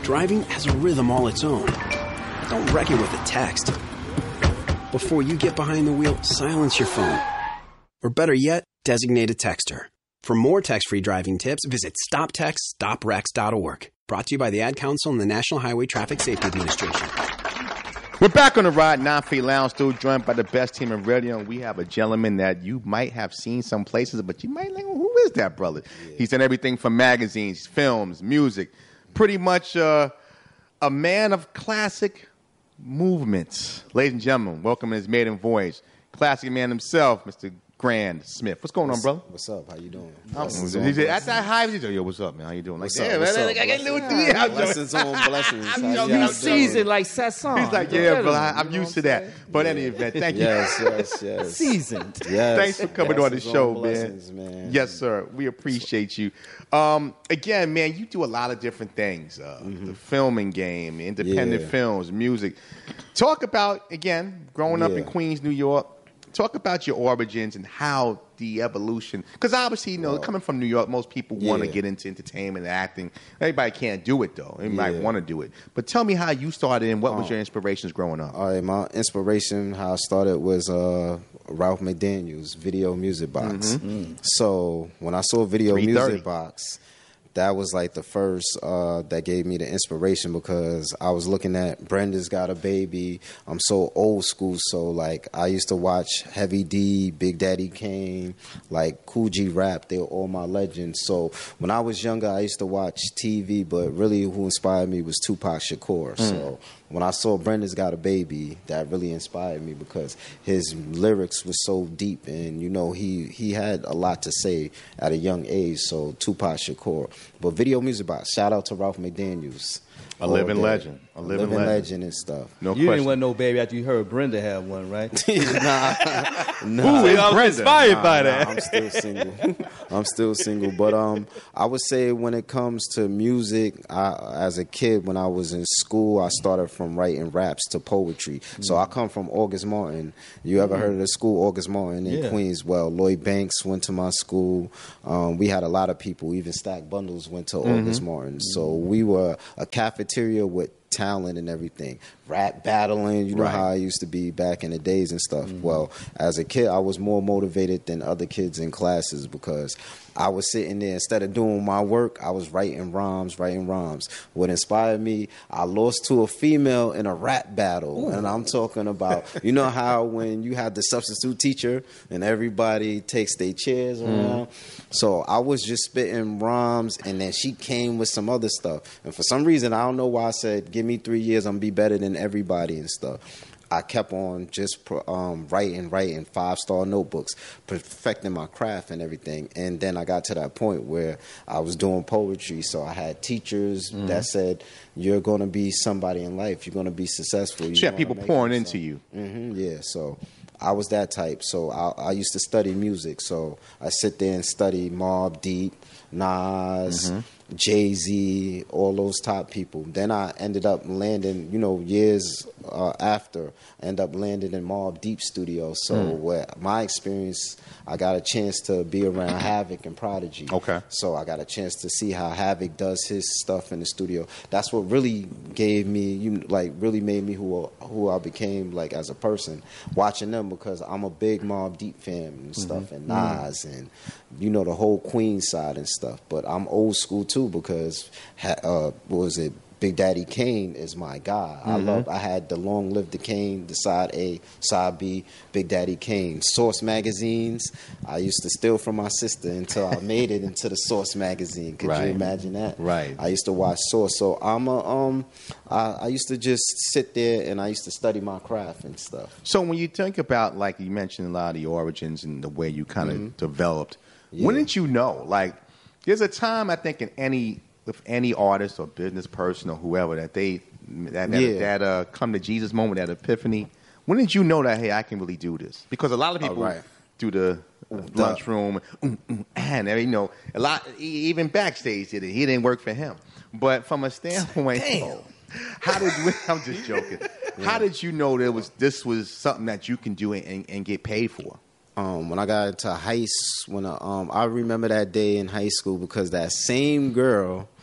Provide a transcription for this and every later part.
Driving has a rhythm all its own. Don't wreck it with a text. Before you get behind the wheel, silence your phone. Or better yet, designate a texter. For more text-free driving tips, visit stoptextstoprex.org. Brought to you by the Ad Council and the National Highway Traffic Safety Administration. We're back on the Ride 9 Lounge, still joined by the best team in radio, and we have a gentleman that you might have seen some places, but you might like, who is that brother? Yeah. He's done everything from magazines, films, music, pretty much a man of classic movements. Ladies and gentlemen, welcome his maiden voyage. Classic man himself, Mr. Grand Smith. What's going on, brother? What's up? How you doing? At that high, he's like, yo, what's up, man? How you doing? Like, yeah, man, like, I got a little blessings on blessings. You seasoned like Sasson. He's like, yeah, bro, I'm used to that. But any event, thank you. Yes. Seasoned. Yes. Thanks for coming on the show, man. Yes, sir. We appreciate you. Again, man, you do a lot of different things. The filming game, independent films, music. Talk about, again, growing up in Queens, New York. Talk about your origins and how the evolution, because obviously, you know, coming from New York, most people want to get into entertainment and acting. Everybody can't do it, though. Everybody want to do it. But tell me how you started and what was your inspirations growing up? All right, my inspiration, how I started was Ralph McDaniels, Video Music Box. So when I saw Video Music Box, that was like the first that gave me the inspiration, because I was looking at Brenda's Got a Baby. I'm so old school, so like I used to watch Heavy D, Big Daddy Kane, like Kool G Rap. They were all my legends. So when I was younger, I used to watch TV, but really who inspired me was Tupac Shakur. So when I saw Brenda's Got a Baby, that really inspired me, because his lyrics were so deep, and you know he had a lot to say at a young age. So Tupac Shakur. But Video Music Box, shout out to Ralph McDaniels. A living legend. A living legend and stuff. No question. You didn't want no baby after you heard Brenda had one, right? Nah. Who is Brenda? Inspired by that. I'm still single. I'm still single. But I would say when it comes to music, as a kid, when I was in school, I started from writing raps to poetry. So I come from August Martin. You ever heard of the school, August Martin in Queens? Well, Lloyd Banks went to my school. We had a lot of people. Even Stack Bundles went to August Martin. So we were a cafeteria with talent and everything, rap battling, you know how I used to be back in the days and stuff. Well, as a kid, I was more motivated than other kids in classes, because I was sitting there, instead of doing my work, I was writing rhymes. What inspired me, I lost to a female in a rap battle. And I'm talking about, you know how when you have the substitute teacher and everybody takes their chairs around? So I was just spitting rhymes, and then she came with some other stuff. And for some reason, I don't know why, I said, give me 3 years, I'm going to be better than everybody and stuff. I kept on just writing 5-star notebooks, perfecting my craft and everything. And then I got to that point where I was doing poetry. So I had teachers that said, you're going to be somebody in life. You're going to be successful. You have people pouring into you. Yeah, so I was that type. So I used to study music. So I sit there and study Mobb Deep, Nas, Jay-Z, all those top people. Then I ended up landing, you know, years after, I ended up landing in Mobb Deep Studio. So where my experience, I got a chance to be around Havoc and Prodigy. Okay. So I got a chance to see how Havoc does his stuff in the studio. That's what really gave me, really made me who I became, like, as a person, watching them, because I'm a big Mobb Deep fan and stuff, and Nas, and, you know, the whole Queen side and stuff. But I'm old school too, because Big Daddy Kane is my guy. I had the Long Live the Kane, the side A, side B, Big Daddy Kane. Source magazines, I used to steal from my sister until I made it into the Source magazine. Could you imagine that? Right. I used to watch Source. So I used to just sit there and I used to study my craft and stuff. So when you think about, like you mentioned, a lot of the origins and the way you kind of developed, when did you know? Like, there's a time, I think, with any artist or business person or whoever that come to Jesus moment, that epiphany. When did you know that, hey, I can really do this? Because a lot of people do the lunchroom, and you know, a lot, even backstage did it. He didn't work for him. But from a standpoint, I'm just joking. How did you know this was something that you can do and get paid for? When I got into I remember that day in high school, because that same girl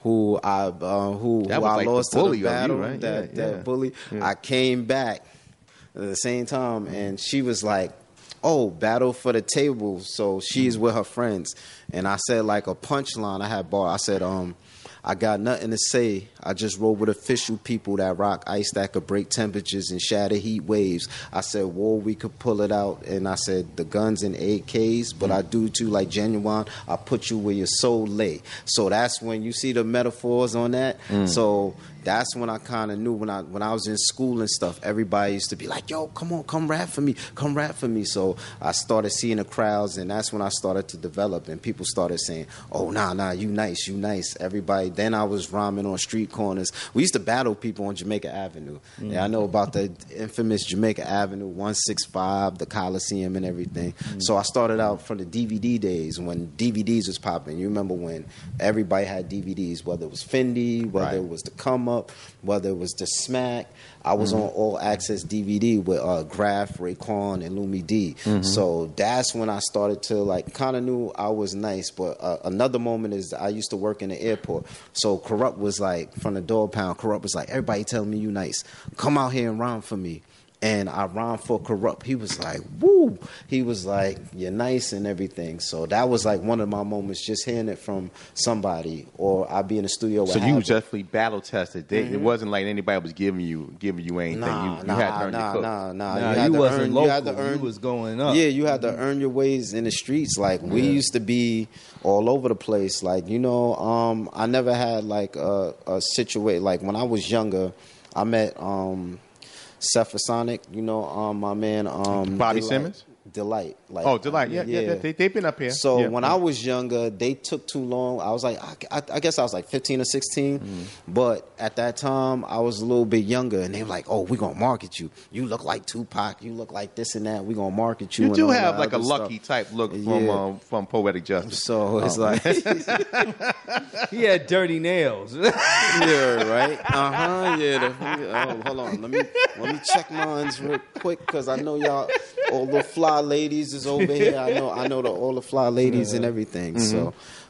who I That was like lost the bully to the of you, battle. right? That bully. Yeah. I came back at the same time, and she was like, "Oh, battle for the table." So she's with her friends, and I said like a punchline. I had bought. I said, I got nothing to say. I just roll with official people that rock ice that could break temperatures and shatter heat waves. I said, war, we could pull it out. And I said, the guns and AKs, but I do too, like Genuine. I put you where your soul lay. So that's when you see the metaphors on that. So that's when I kind of knew when I was in school and stuff, everybody used to be like, yo, come on, come rap for me. So I started seeing the crowds, and that's when I started to develop, and people started saying, oh, nah, you nice. Everybody. Then I was rhyming on street corners. We used to battle people on Jamaica Avenue. Yeah, I know about the infamous Jamaica Avenue, 165, the Coliseum and everything. So I started out from the DVD days when DVDs was popping. You remember when everybody had DVDs, whether it was Fendi, whether it was the Come Up, whether it was the Smack. I was on All Access DVD with Graf, Raekwon, and Lumi D. So that's when I started to like kind of knew I was nice. But another moment is I used to work in the airport. So Corrupt was like, from the Dog Pound, Corrupt was like, everybody telling me you nice. Come out here and rhyme for me. And I rhymed for Corrupt. He was like, woo. He was like, you're nice and everything. So that was like one of my moments, just hearing it from somebody, or I'd be in the studio with So you definitely battle tested. It wasn't like anybody was giving you anything. Nah, you had to learn to cook. Nah, you wasn't local. You was going up. Yeah, you had to earn your ways in the streets. Like we used to be all over the place. Like, you know, I never had like a situation. Like when I was younger, I met Cephasonic, you know, my man, Bobby Simmons? Delight. Like, Delight. Yeah. They've been up here. So when I was younger, they took too long. I was like, I guess I was like 15 or 16. But at that time, I was a little bit younger. And they were like, oh, we're going to market you. You look like Tupac. You look like this and that. We're going to market you. You do have like a Lucky type look from Poetic Justice. So it's like... He had dirty nails. Yeah, right? Yeah. Hold on. Let me check mine real quick, because I know y'all... All the fly ladies is over here. I know all the fly ladies and everything. So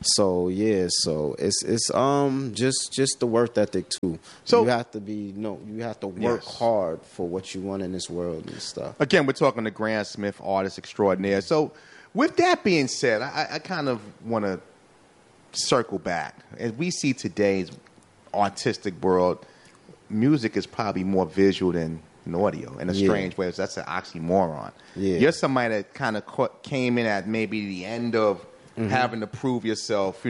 it's just the work ethic too. So you have to work hard for what you want in this world and stuff. Again, we're talking to Grant Smith, artist extraordinaire. So with that being said, I kind of want to circle back. As we see today's artistic world, music is probably more visual than audio in a strange way. That's an oxymoron. Yeah. You're somebody that kind of came in at maybe the end of having to prove yourself,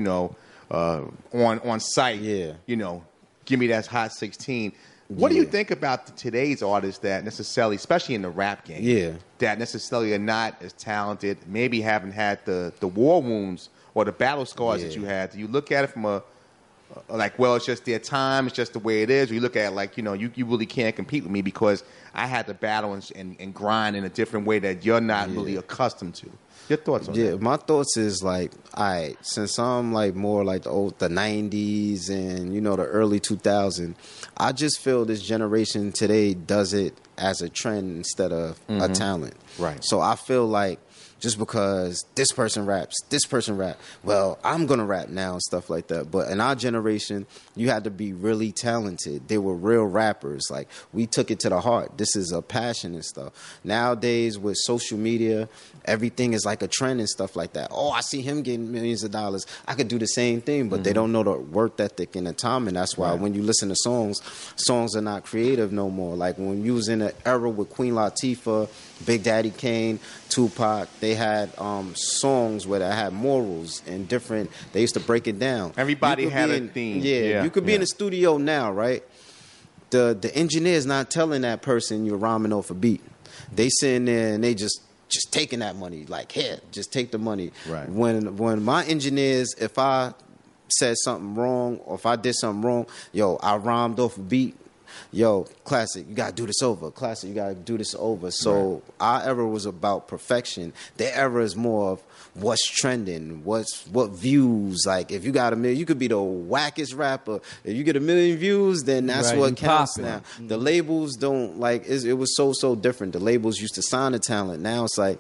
on site. Yeah. Give me that hot 16. What do you think about today's artists that necessarily, especially in the rap game, that necessarily are not as talented, maybe haven't had the war wounds or the battle scars that you had? Do you look at it from a it's just their time, it's just the way it is? Or you look at it like, you really can't compete with me because I had to battle and grind in a different way that you're not really accustomed to. Your thoughts on that? Yeah, my thoughts is like, all right, since I'm like more like the 90s and, the early 2000s, I just feel this generation today does it as a trend instead of a talent. Right. So I feel like, just because this person rap, well, I'm going to rap now and stuff like that. But in our generation, you had to be really talented. They were real rappers. Like, we took it to the heart. This is a passion and stuff. Nowadays, with social media, everything is like a trend and stuff like that. Oh, I see him getting millions of dollars. I could do the same thing, but they don't know the work ethic and the time. And that's why when you listen to songs are not creative no more. Like, when you was in an era with Queen Latifah, Big Daddy Kane, Tupac, they had songs where they had morals and different. They used to break it down. Everybody had a theme. Yeah, you could be in the studio now, right? The engineer's not telling that person you're rhyming off a beat. They sitting there and they just taking that money. Like, here, just take the money. Right. When my engineers, if I said something wrong or if I did something wrong, I rhymed off a beat. Classic, you got to do this over. Classic, you got to do this over. So our era was about perfection. Their era is more of what's trending, what views. Like, if you got a million, you could be the wackest rapper. If you get 1 million views, then that's what counts now. The labels don't, like, it was so different. The labels used to sign the talent. Now it's like,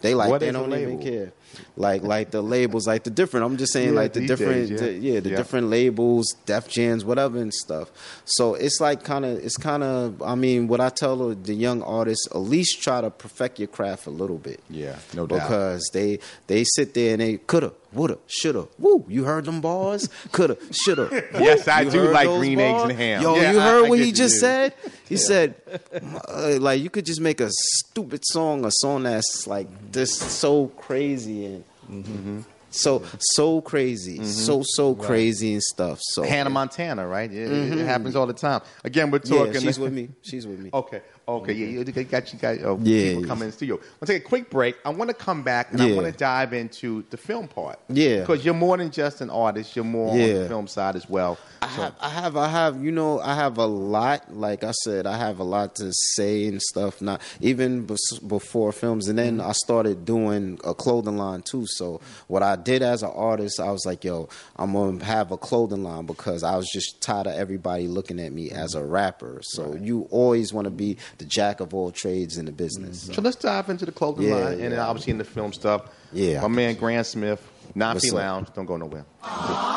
They like they don't even care. Like the labels, like the different. I'm just saying, like the different, different labels, Def Jams, whatever and stuff. So it's like kind of. I mean, what I tell the young artists, at least try to perfect your craft a little bit. Yeah, no doubt. Because they sit there and they coulda, woulda, shoulda. Woo, you heard them bars? Coulda, shoulda. Yes, I do like green eggs and ham. Yo, you heard what he just said? He said, like, you could just make a stupid song, a song that's like this so crazy and so crazy, so crazy and stuff. So Hannah Montana, right? It happens all the time. Again, we're talking. Yeah, she's with me. Okay. Yeah, you got people coming in the studio. I'll take a quick break. I want to come back and I want to dive into the film part. Yeah, because you're more than just an artist. You're more on the film side as well. I have. You know, I have a lot. Like I said, I have a lot to say and stuff. Not even before films, and then I started doing a clothing line too. So what I did as an artist, I was like, yo, I'm gonna have a clothing line because I was just tired of everybody looking at me as a rapper. So you always want to be the jack of all trades in the business. So let's dive into the clothing line and then obviously in the film stuff. Yeah, my man Grant Smith, Nafi Lounge. Don't go nowhere.